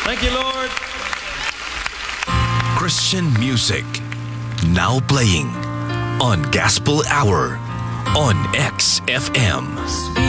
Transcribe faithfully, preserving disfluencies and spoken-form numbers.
Thank you, Lord. Christian music now playing on Gospel Hour on X F M.